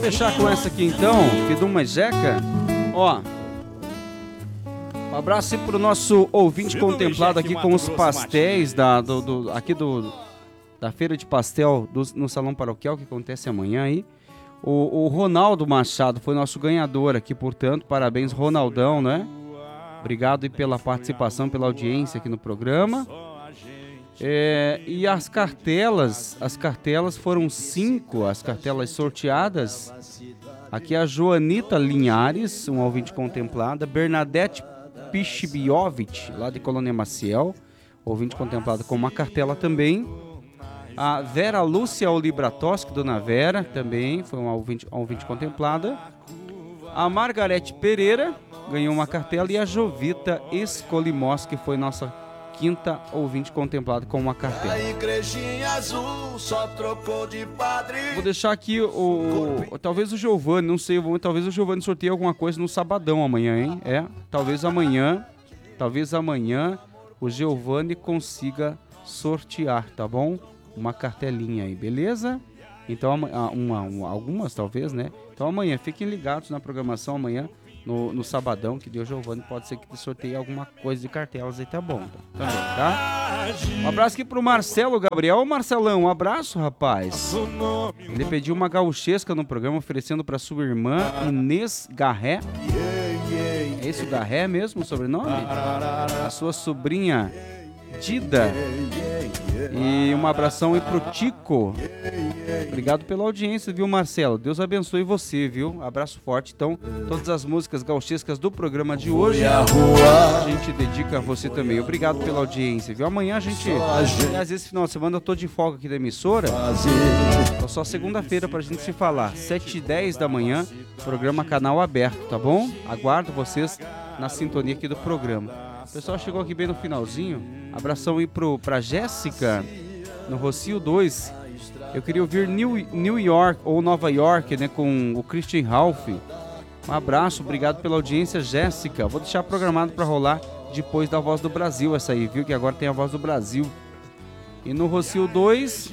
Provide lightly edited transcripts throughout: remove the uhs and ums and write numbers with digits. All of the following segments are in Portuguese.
fechar com essa aqui então, que de uma jeca. Ó, um abraço aí pro nosso ouvinte contemplado aqui com os pastéis da Feira de Pastel no Salão Paroquial, que acontece amanhã aí. O Ronaldo Machado foi nosso ganhador aqui, portanto, parabéns, Ronaldão, né? Obrigado aí pela participação, pela audiência aqui no programa. E as cartelas foram 5, as cartelas sorteadas. Aqui a Joanita Linhares, um ouvinte contemplada, Bernadette Pichibiovic, lá de Colônia Maciel, ouvinte contemplada com uma cartela também. A Vera Lúcia Olibratowski, Dona Vera, também foi uma ouvinte contemplada. A Margarete Pereira ganhou uma cartela e a Jovita Escolimos, que foi nossa quinta ouvinte contemplada com uma cartela. Vou deixar aqui talvez o Giovanni, não sei, talvez o Giovanni sorteie alguma coisa no sabadão amanhã, hein? Talvez amanhã o Giovanni consiga sortear, tá bom? Uma cartelinha aí, beleza? Então, algumas talvez, né? Então amanhã, fiquem ligados na programação amanhã, no sabadão, que Deus Giovanni pode ser que sorteie alguma coisa de cartelas aí, tá bom? Também, tá? Um abraço aqui pro Marcelo Gabriel. Ô Marcelão, um abraço, rapaz. Ele pediu uma gauchesca no programa, oferecendo pra sua irmã Inês Garré. É esse o Garré mesmo, o sobrenome? A sua sobrinha Dida. E um abração aí pro Tico. Obrigado pela audiência, viu, Marcelo? Deus abençoe você, viu? Abraço forte. Então, todas as músicas gauchescas do programa de hoje a gente dedica a você também. Obrigado pela audiência, viu? Amanhã a gente... Aliás, esse final de semana eu tô de folga aqui da emissora. Só segunda-feira pra gente se falar. 7h10 da manhã, programa Canal Aberto, tá bom? Aguardo vocês na sintonia aqui do programa. O pessoal chegou aqui bem no finalzinho. Abração aí pra Jéssica, no Rocio 2. Eu queria ouvir New York ou Nova York, né, com o Christian Ralph. Um abraço, obrigado pela audiência, Jéssica. Vou deixar programado para rolar depois da Voz do Brasil essa aí, viu? Que agora tem a Voz do Brasil. E no Rocio 2...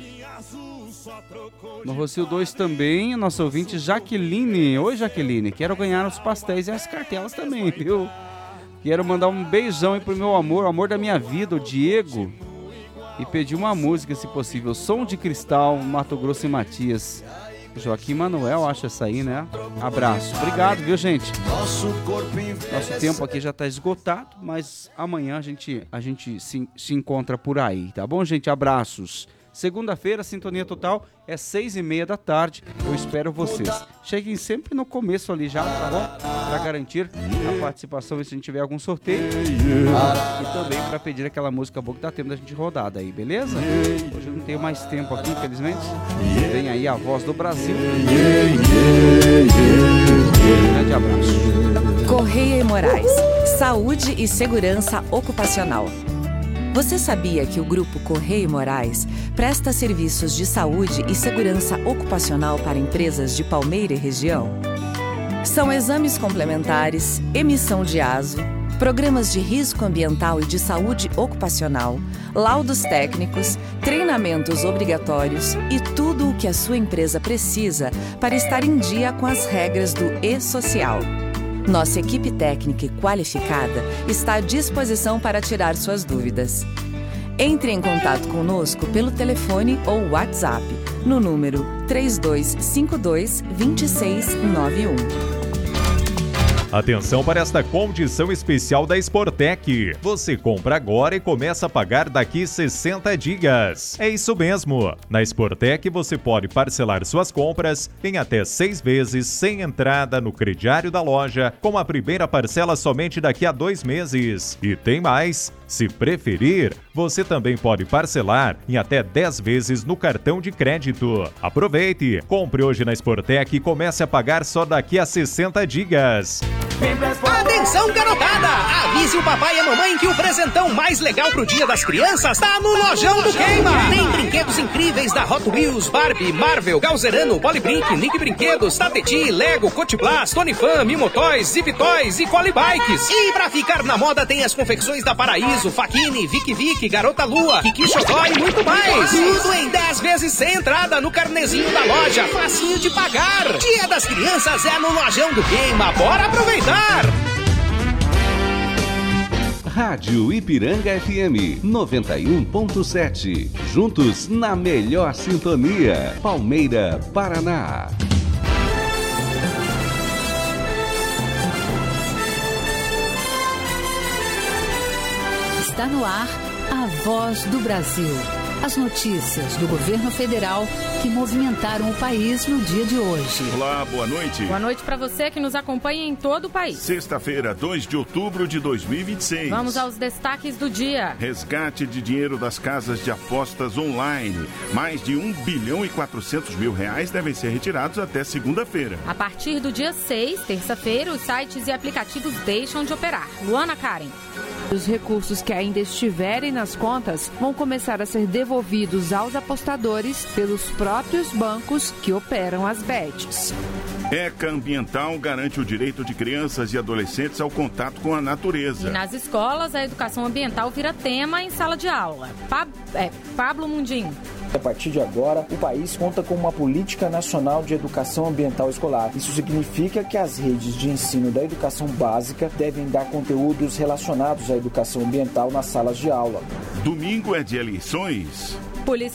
No Rocio 2 também, a nossa ouvinte Jaqueline. Oi, Jaqueline, quero ganhar os pastéis e as cartelas também, viu? Quero mandar um beijão aí pro meu amor, o amor da minha vida, o Diego. E pedir uma música, se possível. Som de Cristal, Mato Grosso e Matias. Joaquim Manuel, acho essa aí, né? Abraço. Obrigado, viu, gente? Nosso tempo aqui já tá esgotado, mas amanhã a gente se encontra por aí, tá bom, gente? Abraços. Segunda-feira, Sintonia Total, é 6h30 da tarde. Eu espero vocês. Cheguem sempre no começo ali já, tá bom? Para garantir a participação, se a gente tiver algum sorteio. E também para pedir aquela música boa que tá tendo da gente rodada aí, beleza? Hoje eu não tenho mais tempo aqui, infelizmente. Vem aí a Voz do Brasil. Um grande abraço. Correia e Moraes. Saúde e segurança ocupacional. Você sabia que o Grupo Correia e Moraes presta serviços de saúde e segurança ocupacional para empresas de Palmeira e região? São exames complementares, emissão de ASO, programas de risco ambiental e de saúde ocupacional, laudos técnicos, treinamentos obrigatórios e tudo o que a sua empresa precisa para estar em dia com as regras do E-Social. Nossa equipe técnica e qualificada está à disposição para tirar suas dúvidas. Entre em contato conosco pelo telefone ou WhatsApp no número 3252-2691. Atenção para esta condição especial da Sportec. Você compra agora e começa a pagar daqui 60 dias. É isso mesmo. Na Sportec você pode parcelar suas compras em até 6 vezes sem entrada no crediário da loja, com a primeira parcela somente daqui a 2 meses. E tem mais. Se preferir, você também pode parcelar em até 10 vezes no cartão de crédito. Aproveite, compre hoje na Sportec e comece a pagar só daqui a 60 dias. Atenção, garotada! Avise o papai e a mamãe que o presentão mais legal pro Dia das Crianças tá no Lojão do Queima. Tem brinquedos incríveis da Hot Wheels, Barbie, Marvel, Galzerano, Polybrinque, Nick Brinquedos, Tateti, Lego, Cotiblast, Tony Fan, Mimotoys, Zip Toys e Collie Bikes. E pra ficar na moda tem as confecções da Paraíso, Faquini, Vic Vic, Garota Lua, Kiki Xodó e muito mais. Tudo em 10 vezes sem entrada no carnezinho da loja. Facinho de pagar. Dia das Crianças é no Lojão do Queima. Bora aproveitar! Rádio Ipiranga FM 91.7. Juntos na melhor sintonia. Palmeira, Paraná. Está no ar a Voz do Brasil. As notícias do governo federal que movimentaram o país no dia de hoje. Olá, boa noite. Boa noite para você que nos acompanha em todo o país. Sexta-feira, 2 de outubro de 2026. Vamos aos destaques do dia. Resgate de dinheiro das casas de apostas online. Mais de 1 bilhão e 400 mil reais devem ser retirados até segunda-feira. A partir do dia 6, terça-feira, os sites e aplicativos deixam de operar. Luana Karen. Os recursos que ainda estiverem nas contas vão começar a ser devolvidos aos apostadores pelos próprios bancos que operam as bets. ECA Ambiental garante o direito de crianças e adolescentes ao contato com a natureza. E nas escolas, a educação ambiental vira tema em sala de aula. Pablo Mundim. A partir de agora, o país conta com uma política nacional de educação ambiental escolar. Isso significa que as redes de ensino da educação básica devem dar conteúdos relacionados à educação ambiental nas salas de aula. Domingo é de eleições. Polícia